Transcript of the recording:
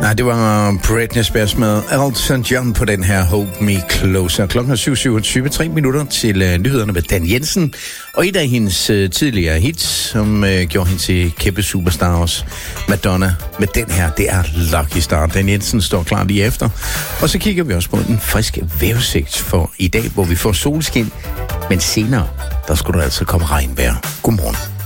Nej, det var Britney Spears med Elton John på den her Hold Me Closer. Klokken er 7:27, 3 minutter til nyhederne med Dan Jensen. Og et af hendes tidligere hits, som gjorde hende til kæmpe superstar også, Madonna, med den her, det er Lucky Star. Dan Jensen står klar lige efter. Og så kigger vi også på den friske vejrudsigt for i dag, hvor vi får solskin. Men senere, der skulle der altså komme regnvejr. Godmorgen.